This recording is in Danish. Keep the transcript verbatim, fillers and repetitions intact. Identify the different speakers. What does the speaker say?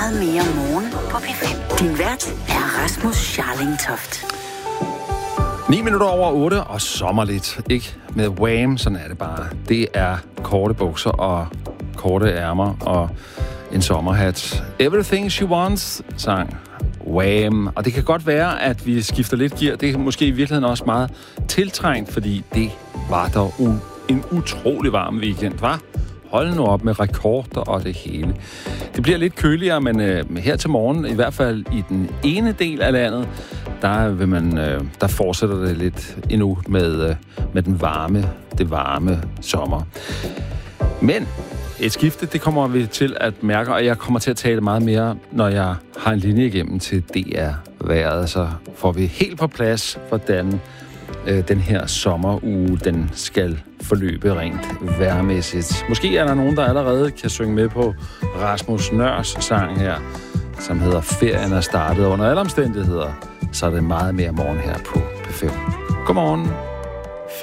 Speaker 1: meget mere morgen på P fem. Din vært er Rasmus Scharling Toft.
Speaker 2: ni minutter over otte og sommerligt. Ikke med Wham, sådan er det bare. Det er korte bukser og korte ærmer og en sommerhat. Everything She Wants sang Wham. Og det kan godt være, at vi skifter lidt gear. Det er måske i virkeligheden også meget tiltrængt, fordi det var der u- en utrolig varm weekend, var. Hold nu op med rekorder og det hele. Det bliver lidt køligere, men øh, her til morgen, i hvert fald i den ene del af landet, der vil man, øh, der fortsætter det lidt endnu med, øh, med den varme, det varme sommer. Men et skifte, det kommer vi til at mærke, og jeg kommer til at tale meget mere, når jeg har en linje igennem til D R-vejret, så får vi helt på plads, hvordan øh, den her sommeruge, den skal forløbe rent vejrmæssigt. Måske er der nogen, der allerede kan synge med på Rasmus Nørs sang her, som hedder Ferien er startet. Under alle omstændigheder, så er det meget mere morgen her på P fem. Godmorgen.